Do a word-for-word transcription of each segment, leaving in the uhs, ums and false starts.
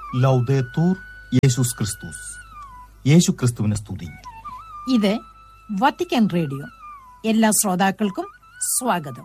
ലൗദേത്തൂർ യേശുസ് ക്രിസ്തുസ്. യേശു ക്രിസ്തുവിനെ സ്തുതി. ഇത് വത്തിക്കാൻ റേഡിയോ. എല്ലാ ശ്രോതാക്കൾക്കും സ്വാഗതം.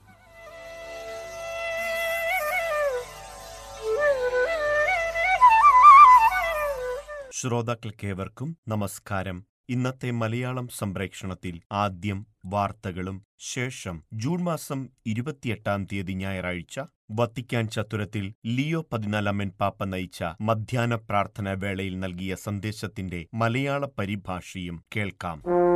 ശ്രോതാക്കൾക്കേവർക്കും നമസ്കാരം. ഇന്നത്തെ മലയാളം സംപ്രേക്ഷണത്തിൽ ആദ്യം വാർത്തകളും ശേഷം ജൂൺ മാസം ഇരുപത്തിയെട്ടാം തീയതി ഞായറാഴ്ച വത്തിക്കാൻ ചത്തുരത്തിൽ ലിയോ പതിനാലാമൻ പാപ്പ നയിച്ച മധ്യാഹ്ന പ്രാർത്ഥനാ വേളയിൽ നൽകിയ സന്ദേശത്തിന്റെ മലയാള പരിഭാഷയും കേൾക്കാം.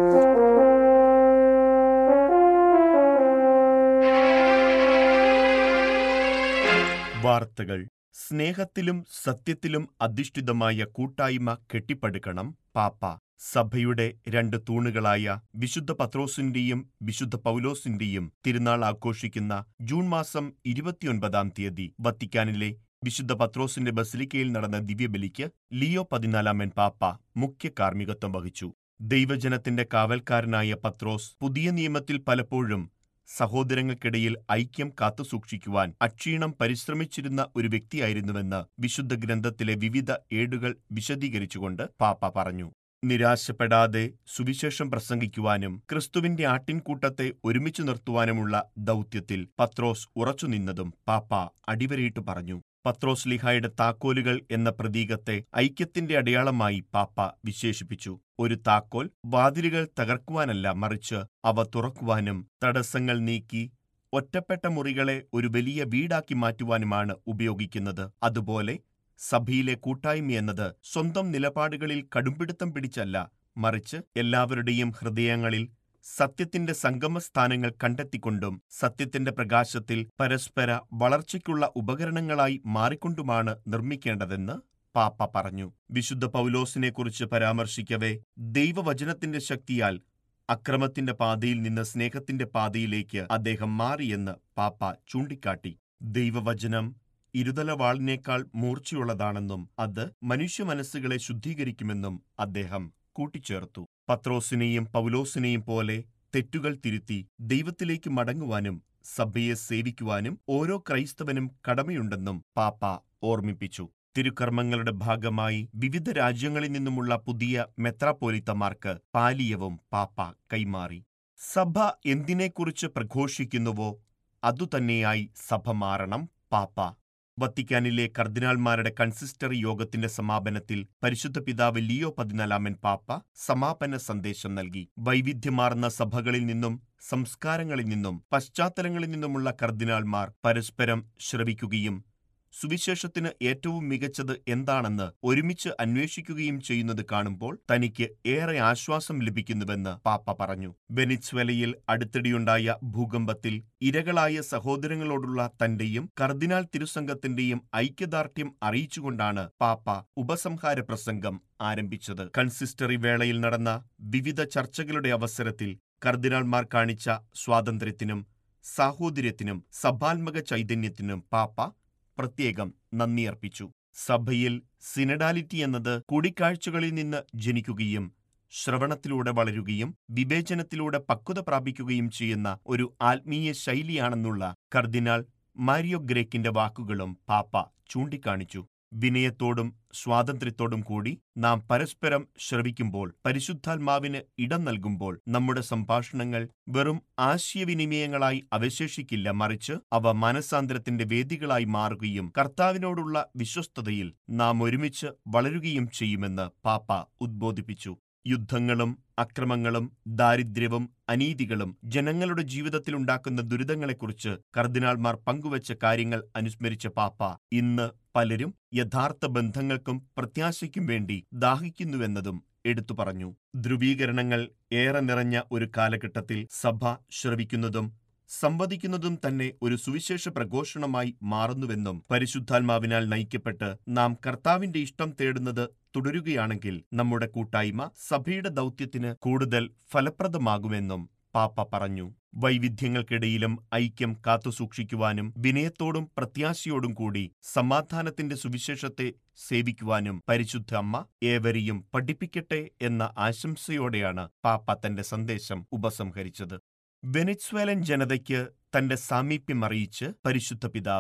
വാർത്തകൾ. സ്നേഹത്തിലും സത്യത്തിലും അധിഷ്ഠിതമായ കൂട്ടായ്മ കെട്ടിപ്പടുക്കണം പാപ്പ. സഭയുടെ രണ്ട് തൂണുകളായ വിശുദ്ധ പത്രോസിന്റെയും വിശുദ്ധ പൗലോസിന്റെയും തിരുനാൾ ആഘോഷിക്കുന്ന ജൂൺ മാസം ഇരുപത്തിയൊൻപതാം തീയതി വത്തിക്കാനിലെ വിശുദ്ധ പത്രോസിന്റെ ബസിലിക്കയിൽ നടന്ന ദിവ്യബലിക്ക് ലിയോ പതിനാലാമൻ പാപ്പ മുഖ്യ കാർമ്മികത്വം വഹിച്ചു. ദൈവജനത്തിന്റെ കാവൽക്കാരനായ പത്രോസ് പുതിയ നിയമത്തിൽ പലപ്പോഴും സഹോദരങ്ങൾക്കിടയിൽ ഐക്യം കാത്തുസൂക്ഷിക്കുവാൻ അക്ഷീണം പരിശ്രമിച്ചിരുന്ന ഒരു വ്യക്തിയായിരുന്നുവെന്ന് വിശുദ്ധ ഗ്രന്ഥത്തിലെ വിവിധ ഏടുകൾ വിശദീകരിച്ചുകൊണ്ട് പാപ്പ പറഞ്ഞു. നിരാശപ്പെടാതെ സുവിശേഷം പ്രസംഗിക്കുവാനും ക്രിസ്തുവിന്റെ ആട്ടിൻകൂട്ടത്തെ ഒരുമിച്ചു നിർത്തുവാനുമുള്ള ദൗത്യത്തിൽ പത്രോസ് ഉറച്ചുനിന്നതും പാപ്പ അടിവരയിട്ട് പറഞ്ഞു. പത്രോസ് ലീഹായുടെ താക്കോലുകൾ എന്ന പ്രതീകത്തെ ഐക്യത്തിന്റെ അടയാളമായി പാപ്പ വിശേഷിപ്പിച്ചു. ഒരു താക്കോൽ വാതിലുകൾ തകർക്കുവാനല്ല, മറിച്ച് അവ തുറക്കുവാനും തടസ്സങ്ങൾ നീക്കി ഒറ്റപ്പെട്ട മുറികളെ ഒരു വലിയ വീടാക്കി മാറ്റുവാനുമാണ് ഉപയോഗിക്കുന്നത്. അതുപോലെ സഭയിലെ കൂട്ടായ്മയെന്നത് സ്വന്തം നിലപാടുകളിൽ കടുംപിടുത്തം പിടിച്ചല്ല, മറിച്ച് എല്ലാവരുടെയും ഹൃദയങ്ങളിൽ സത്യത്തിന്റെ സംഗമസ്ഥാനങ്ങൾ കണ്ടെത്തിക്കൊണ്ടും സത്യത്തിന്റെ പ്രകാശത്തിൽ പരസ്പര വളർച്ചയ്ക്കുള്ള ഉപകരണങ്ങളായി മാറിക്കൊണ്ടുമാണ് നിർമ്മിക്കേണ്ടതെന്ന് പാപ്പ പറഞ്ഞു. വിശുദ്ധ പൗലോസിനെക്കുറിച്ച് പരാമർശിക്കവേ ദൈവവചനത്തിന്റെ ശക്തിയാൽ അക്രമത്തിന്റെ പാതയിൽ നിന്ന് സ്നേഹത്തിന്റെ പാതയിലേക്ക് അദ്ദേഹം മാറിയെന്ന് പാപ്പ ചൂണ്ടിക്കാട്ടി. ദൈവവചനം ഇരുതലവാളിനേക്കാൾ മൂർച്ചയുള്ളതാണെന്നും അത് മനുഷ്യ മനസ്സുകളെ ശുദ്ധീകരിക്കുമെന്നും അദ്ദേഹം കൂട്ടിച്ചേർത്തു. പത്രോസിനെയും പൗലോസിനെയും പോലെ തെറ്റുകൾ തിരുത്തി ദൈവത്തിലേക്ക് മടങ്ങുവാനും സഭയെ സേവിക്കുവാനും ഓരോ ക്രൈസ്തവനും കടമയുണ്ടെന്നും പാപ്പ ഓർമ്മിപ്പിച്ചു. തിരുക്കർമ്മങ്ങളുടെ ഭാഗമായി വിവിധ രാജ്യങ്ങളിൽ നിന്നുമുള്ള പുതിയ മെത്രാപ്പോലീത്തമാർക്ക് പാലിയവും പാപ്പ കൈമാറി. സഭ എന്തിനെക്കുറിച്ച് പ്രഘോഷിക്കുന്നുവോ അതുതന്നെയായി സഭ മാറണം പാപ്പ. വത്തിക്കാനിലെ കർദിനാൾമാരുടെ കൺസിസ്റ്ററി യോഗത്തിന്റെ സമാപനത്തിൽ പരിശുദ്ധ പിതാവ് ലിയോ പതിനാലാമൻ പാപ്പ സമാപന സന്ദേശം നൽകി. വൈവിധ്യമാർന്ന സഭകളിൽ നിന്നും സംസ്കാരങ്ങളിൽ നിന്നും പശ്ചാത്തലങ്ങളിൽ നിന്നുമുള്ള കർദിനാൾമാർ പരസ്പരം ശ്രവിക്കുകയും സുവിശേഷത്തിന് ഏറ്റവും മികച്ചത് എന്താണെന്ന് ഒരുമിച്ച് അന്വേഷിക്കുകയും ചെയ്യുന്നത് കാണുമ്പോൾ തനിക്ക് ഏറെ ആശ്വാസം ലഭിക്കുന്നുവെന്ന് പാപ്പ പറഞ്ഞു. വെനിസ്വേലയിൽ അടുത്തിടെയുണ്ടായ ഭൂകമ്പത്തിൽ ഇരകളായ സഹോദരങ്ങളോടുള്ള തന്റെയും കർദിനാൾ തിരുസംഘത്തിന്റെയും ഐക്യദാർഢ്യം അറിയിച്ചുകൊണ്ടാണ് പാപ്പ ഉപസംഹാര പ്രസംഗം ആരംഭിച്ചത്. കൺസിസ്റ്ററി വേളയിൽ നടന്ന വിവിധ ചർച്ചകളുടെ അവസരത്തിൽ കർദിനാൾമാർ കാണിച്ച സ്വാതന്ത്ര്യത്തിനും സാഹോദര്യത്തിനും സഭാത്മക ചൈതന്യത്തിനും പാപ്പ പ്രത്യേകം നന്ദിയർപ്പിച്ചു. സഭയിൽ സിനഡാലിറ്റി എന്നത് കൂടിക്കാഴ്ചകളിൽ നിന്ന് ജനിക്കുകയും ശ്രവണത്തിലൂടെ വളരുകയും വിവേചനത്തിലൂടെ പക്വത പ്രാപിക്കുകയും ചെയ്യുന്ന ഒരു ആത്മീയ ശൈലിയാണെന്നുള്ള കർദിനാൾ മാരിയോ ഗ്രേക്കിന്റെ വാക്കുകളും പാപ്പ ചൂണ്ടിക്കാണിച്ചു. വിനയത്തോടും സ്വാതന്ത്ര്യത്തോടും കൂടി നാം പരസ്പരം ശ്രവിക്കുമ്പോൾ, പരിശുദ്ധാത്മാവിന് ഇടം നൽകുമ്പോൾ നമ്മുടെ സംഭാഷണങ്ങൾ വെറും ആശയവിനിമയങ്ങളായി അവശേഷിക്കില്ല, മറിച്ച് അവ മനസാന്തരത്തിന്റെ വേദികളായി മാറുകയും കർത്താവിനോടുള്ള വിശ്വസ്തതയിൽ നാം ഒരുമിച്ച് വളരുകയും ചെയ്യുമെന്ന് പാപ്പ ഉദ്ബോധിപ്പിച്ചു. യുദ്ധങ്ങളും അക്രമങ്ങളും ദാരിദ്ര്യവും അനീതികളും ജനങ്ങളുടെ ജീവിതത്തിലുണ്ടാക്കുന്ന ദുരിതങ്ങളെക്കുറിച്ച് കർദിനാൾമാർ പങ്കുവച്ച കാര്യങ്ങൾ അനുസ്മരിച്ച പാപ്പ ഇന്ന് പലരും യഥാർത്ഥ ബന്ധങ്ങൾക്കും പ്രത്യാശയ്ക്കും വേണ്ടി ദാഹിക്കുന്നുവെന്നതും എടുത്തു പറഞ്ഞു. ധ്രുവീകരണങ്ങൾ ഏറെ നിറഞ്ഞ ഒരു കാലഘട്ടത്തിൽ സഭ ശ്രവിക്കുന്നതും സംവദിക്കുന്നതും തന്നെ ഒരു സുവിശേഷ പ്രഘോഷണമായി മാറുന്നുവെന്നും പരിശുദ്ധാത്മാവിനാൽ നയിക്കപ്പെട്ട് നാം കർത്താവിന്റെ ഇഷ്ടം തേടുന്നത് തുടരുകയാണെങ്കിൽ നമ്മുടെ കൂട്ടായ്മ സഭയുടെ ദൗത്യത്തിന് കൂടുതൽ ഫലപ്രദമാകുമെന്നും പാപ്പ പറഞ്ഞു. വൈവിധ്യങ്ങൾക്കിടയിലും ഐക്യം കാത്തുസൂക്ഷിക്കുവാനും വിനയത്തോടും പ്രത്യാശയോടും കൂടി സമാധാനത്തിന്റെ സുവിശേഷത്തെ സേവിക്കുവാനും പരിശുദ്ധ അമ്മ ഏവരെയും പഠിപ്പിക്കട്ടെ എന്ന ആശംസയോടെയാണ് പാപ്പ തന്റെ സന്ദേശം ഉപസംഹരിച്ചത്. വെനിസ്വേലൻ ജനതയ്ക്ക് തന്റെ സാമീപ്യം അറിയിച്ച് പരിശുദ്ധ പിതാവ്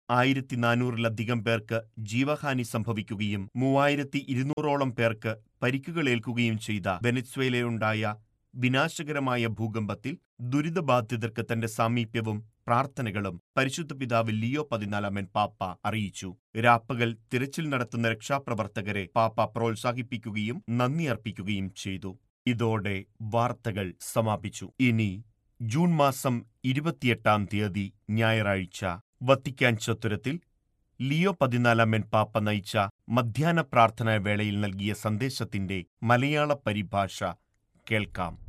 ആയിരത്തി നാനൂറിലധികം പേർക്ക് ജീവഹാനി സംഭവിക്കുകയും മൂവായിരത്തി ഇരുന്നൂറോളം പേർക്ക് പരിക്കുകളേൽക്കുകയും ചെയ്ത വെനസ്വേലയിലുണ്ടായ വിനാശകരമായ ഭൂകമ്പത്തിൽ ദുരിതബാധിതർക്ക് തന്റെ സാമീപ്യവും പ്രാർത്ഥനകളും പരിശുദ്ധ പിതാവ് ലിയോ പതിനാലാമൻ പാപ്പ അറിയിച്ചു. രാപ്പകൽ തിരച്ചിൽ നടത്തുന്ന രക്ഷാപ്രവർത്തകരെ പാപ്പ പ്രോത്സാഹിപ്പിക്കുകയും നന്ദി അർപ്പിക്കുകയും ചെയ്തു. ഇതോടെ വാർത്തകൾ സമാപിച്ചു. ഇനി ജൂൺ മാസം ഇരുപത്തിയെട്ടാം തീയതി ഞായറാഴ്ച വത്തിക്കാൻ ചത്തുരത്തിൽ ലിയോ പതിനാലാമൻ പാപ്പ നയിച്ച മധ്യാഹ്ന പ്രാർത്ഥനാ വേളയിൽ നൽകിയ സന്ദേശത്തിന്റെ മലയാള പരിഭാഷ കേൾക്കാം.